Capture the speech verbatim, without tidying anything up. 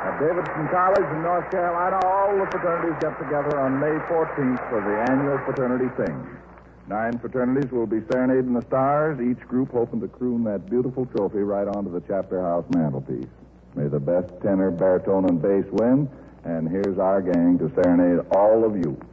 At Davidson College in North Carolina, all the fraternities get together on May fourteenth for the annual fraternity sing. Nine fraternities will be serenading the stars, each group hoping to croon that beautiful trophy right onto the chapter house mantelpiece. May the best tenor, baritone, and bass win, and here's our gang to serenade all of you.